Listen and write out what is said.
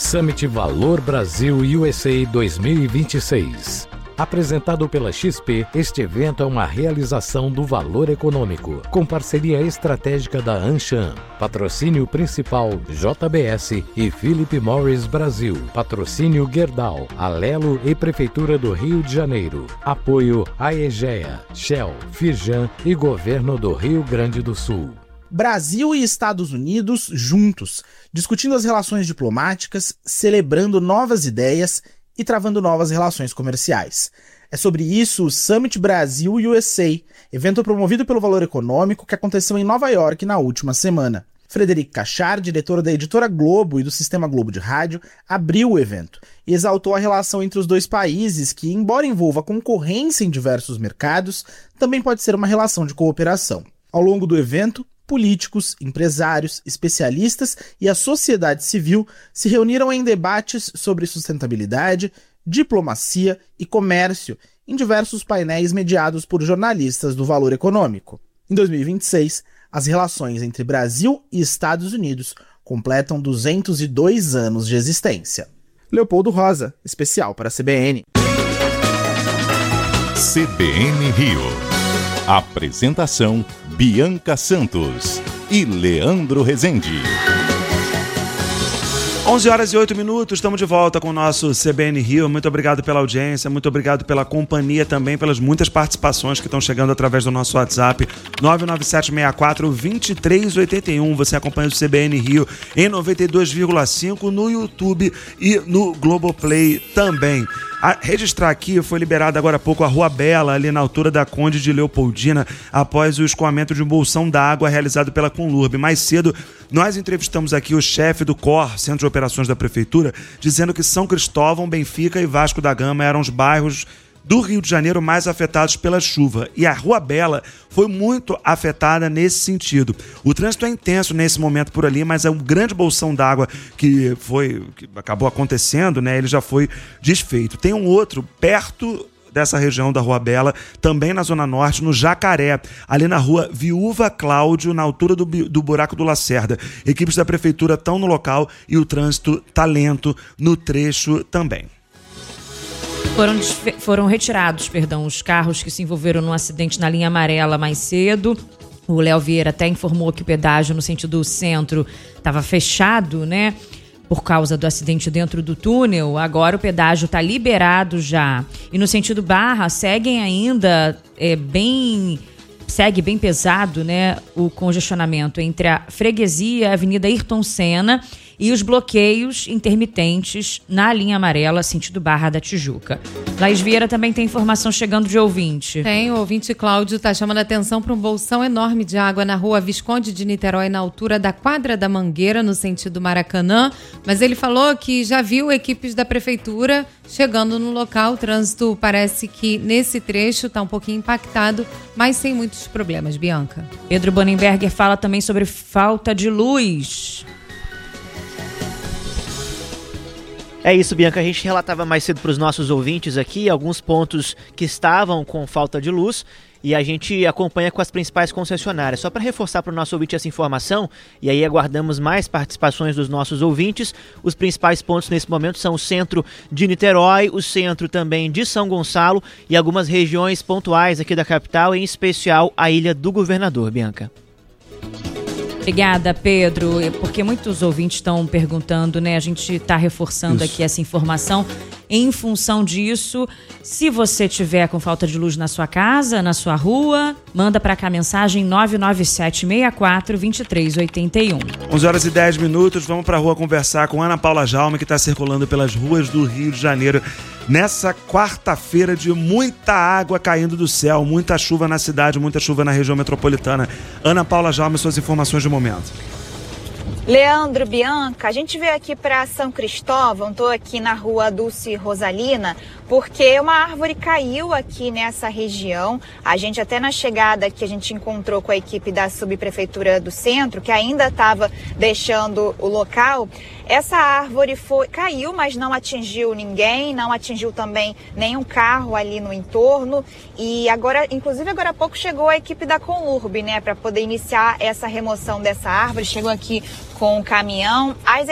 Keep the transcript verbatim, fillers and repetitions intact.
Summit Valor Brasil U S A dois mil e vinte e seis. Apresentado pela X P, este evento é uma realização do Valor Econômico, com parceria estratégica da Anshan. Patrocínio principal J B S e Philip Morris Brasil. Patrocínio Gerdau, Alelo e Prefeitura do Rio de Janeiro. Apoio Aegea, Shell, Firjan e Governo do Rio Grande do Sul. Brasil e Estados Unidos juntos, discutindo as relações diplomáticas, celebrando novas ideias e travando novas relações comerciais. É sobre isso o Summit Brasil U S A, evento promovido pelo Valor Econômico que aconteceu em Nova York na última semana. Frederic Cachard, diretor da editora Globo e do Sistema Globo de Rádio, abriu o evento e exaltou a relação entre os dois países que, embora envolva concorrência em diversos mercados, também pode ser uma relação de cooperação. Ao longo do evento, políticos, empresários, especialistas e a sociedade civil se reuniram em debates sobre sustentabilidade, diplomacia e comércio em diversos painéis mediados por jornalistas do Valor Econômico. Em dois mil e vinte e seis, as relações entre Brasil e Estados Unidos completam duzentos e dois anos de existência. Leopoldo Rosa, especial para a C B N. C B N Rio. Apresentação Bianca Santos e Leandro Rezende. onze horas e oito minutos, estamos de volta com o nosso C B N Rio. Muito obrigado pela audiência, muito obrigado pela companhia também, pelas muitas participações que estão chegando através do nosso WhatsApp nove nove sete seis quatro dois três oito um. Você acompanha o C B N Rio em noventa e dois vírgula cinco no YouTube e no Globoplay também. A registrar aqui, foi liberada agora há pouco a Rua Bela, ali na altura da Conde de Leopoldina, após o escoamento de um bolsão d'água realizado pela Conlurb. Mais cedo, nós entrevistamos aqui o chefe do C O R, Centro de Operações da Prefeitura, dizendo que São Cristóvão, Benfica e Vasco da Gama eram os bairros do Rio de Janeiro mais afetados pela chuva. E a Rua Bela foi muito afetada nesse sentido. O trânsito é intenso nesse momento por ali, mas é um grande bolsão d'água que foi, que acabou acontecendo, né? Ele já foi desfeito. Tem um outro perto dessa região da Rua Bela, também na Zona Norte, no Jacaré, ali na Rua Viúva Cláudio, na altura do, do Buraco do Lacerda. Equipes da Prefeitura estão no local e o trânsito está lento no trecho também. Foram, foram retirados, perdão, os carros que se envolveram num acidente na linha amarela mais cedo. O Léo Vieira até informou que o pedágio no sentido centro estava fechado, né? Por causa do acidente dentro do túnel. Agora o pedágio está liberado já. E no sentido Barra, seguem ainda é, bem... segue bem pesado, né, o congestionamento entre a Freguesia, a Avenida Ayrton Senna e os bloqueios intermitentes na linha amarela, sentido Barra da Tijuca. Laís Vieira também tem informação chegando de ouvinte. Tem, o ouvinte Cláudio está chamando a atenção para um bolsão enorme de água na rua Visconde de Niterói, na altura da Quadra da Mangueira, no sentido Maracanã, mas ele falou que já viu equipes da prefeitura chegando no local. O trânsito parece que nesse trecho está um pouquinho impactado, mas sem muitos problemas. Bianca. Pedro Bonenberger fala também sobre falta de luz. É isso, Bianca. A gente relatava mais cedo para os nossos ouvintes aqui alguns pontos que estavam com falta de luz e a gente acompanha com as principais concessionárias. Só para reforçar para o nosso ouvinte essa informação, e aí aguardamos mais participações dos nossos ouvintes, os principais pontos nesse momento são o centro de Niterói, o centro também de São Gonçalo e algumas regiões pontuais aqui da capital, em especial a Ilha do Governador, Bianca. Obrigada, Pedro, porque muitos ouvintes estão perguntando, né? A gente está reforçando Isso. aqui essa informação. Em função disso, se você tiver com falta de luz na sua casa, na sua rua, manda para cá a mensagem nove nove sete seis quatro dois três oito um. onze horas e dez minutos, vamos para a rua conversar com Ana Paula Jaume, que está circulando pelas ruas do Rio de Janeiro nessa quarta-feira de muita água caindo do céu, muita chuva na cidade, muita chuva na região metropolitana. Ana Paula Jaume, suas informações de momento. Leandro, Bianca, a gente veio aqui para São Cristóvão, estou aqui na rua Dulce Rosalina, porque uma árvore caiu aqui nessa região. A gente até na chegada aqui, a gente encontrou com a equipe da subprefeitura do centro, que ainda estava deixando o local. Essa árvore foi, caiu, mas não atingiu ninguém, não atingiu também nenhum carro ali no entorno. E agora, inclusive agora há pouco chegou a equipe da Conlurb, né, para poder iniciar essa remoção dessa árvore. Chegou aqui com um caminhão. As